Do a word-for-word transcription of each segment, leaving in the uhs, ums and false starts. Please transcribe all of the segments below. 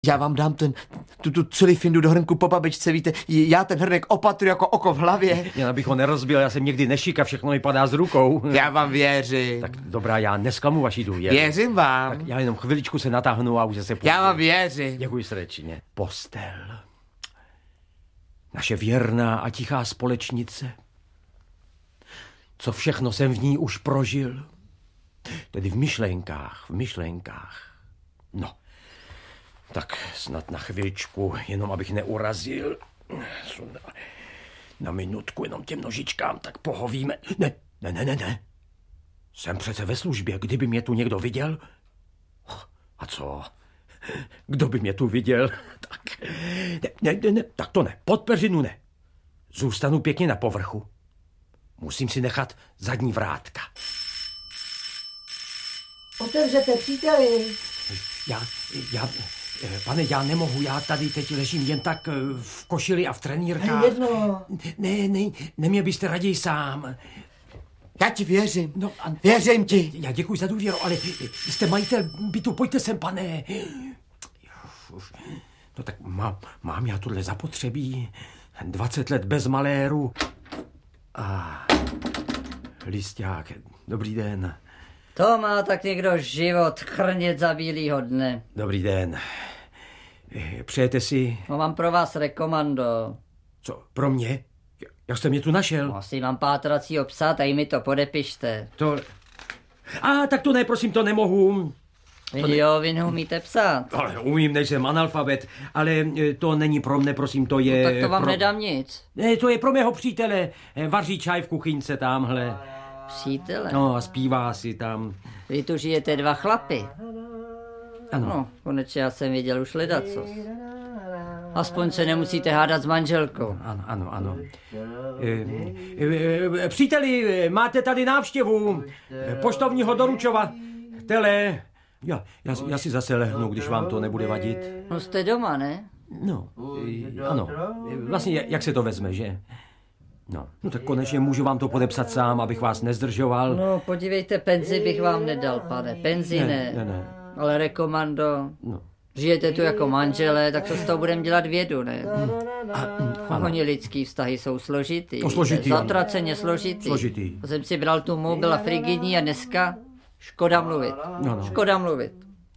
Já vám dám ten, tu, tu celý findu do hrnku po babičce, víte, já ten hrnek opatruji jako oko v hlavě. Jen abych ho nerozbil, já jsem někdy nešika, všechno mi padá z rukou. Já vám věřím. Tak dobrá, já nesklamu vaši důvěru. Věřím vám. Tak já jenom chviličku se natáhnu a už se půjdu. Já vám věřím. Děkuji srdečně. Postel. Naše věrná a tichá společnice. Co všechno jsem v ní už prožil. Tedy v myšlenkách, v myšlenkách. No. Tak snad na chvíličku, jenom abych neurazil. Na minutku jenom těm nožičkám, tak pohovíme. Ne, ne, ne, ne, ne. Jsem přece ve službě, kdyby mě tu někdo viděl. A co? Kdo by mě tu viděl? Tak, ne, ne, ne, ne, tak to ne, pod peřinu ne. Zůstanu pěkně na povrchu. Musím si nechat zadní vrátka. Otevřete, příteli. Já, já... Pane, já nemohu, já tady teď ležím jen tak v košili a v trenýrkách. Jedno. Ne, ne, neměl byste raději sám. Já ti věřím, no, a, věřím ti. Já děkuji za důvěru, ale jste majitel bytu, pojďte sem, pane. No tak mám, mám já tohle zapotřebí. dvacet let bez maléru. A listák, dobrý den. To má tak někdo život, chrnět za bílýho dne. Dobrý den. Přejete si... No, mám pro vás rekomando. Co, pro mě? Jak jste mě tu našel? No, asi mám pátracího psa, tady mi to podepište. To... A tak to ne, prosím, to nemohu. Vy to ne... jo, vy neumíte psát. Ale umím, nejsem analfabet, ale to není pro mne, prosím, to je... No, tak to vám pro... nedám nic. Ne, to je pro mého přítele. Vaří čaj v kuchyňce tamhle. Přítele? No a zpívá si tam. Vy tu žijete dva chlapy. Ano. No, konečně já jsem viděl už ledacos. Aspoň se nemusíte hádat s manželkou. Ano, ano, ano. E, e, příteli, máte tady návštěvu poštovního doručovatele. Já, já, já si zase lehnu, když vám to nebude vadit. No jste doma, ne? No, e, ano. Vlastně, jak se to vezme, že? No, no tak konečně můžu vám to podepsat sám, abych vás nezdržoval. No, podívejte, penzi bych vám nedal, pane. Penzi ne. Ne, ne, ne. Ale rekomando. No. Žijete tu jako manželé, tak co z toho budeme dělat vědu, ne? A, a oni lidský vztahy jsou složitý. No, složitý. Zatraceně složitý. Složitý. A jsem si bral tu mou, byla frigidní a dneska škoda mluvit. No, no. Škoda mluvit.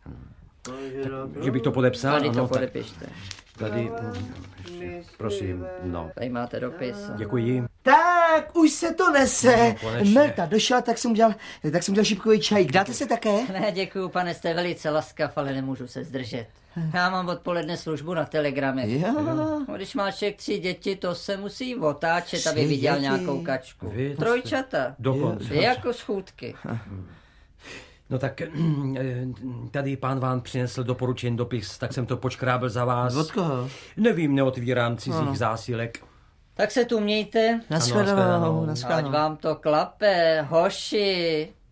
Tak, že bych to podepsal? Tady to ano, podepište. Tady, prosím, no. Tady máte dopis. Děkuji. Tak, už se to nese. No, Melta došla, tak jsem udělal, tak jsem udělal šipkový čajík. Dáte se také? Ne, děkuju, pane, jste velice laskav, ale nemůžu se zdržet. Já mám odpoledne službu na telegramech. Jo. No, když má člověk tři děti, to se musí otáčet, aby viděl nějakou kačku. Vy, Trojčata. Dokonce. Je jako schůdky. No tak tady pán vám přinesl doporučený dopis, tak jsem to počkrábel za vás. Od koho? Nevím, neotvírám cizích ano. zásilek. Tak se tu mějte. Naschledanou, Ať naschledanou. vám to klape, hoši.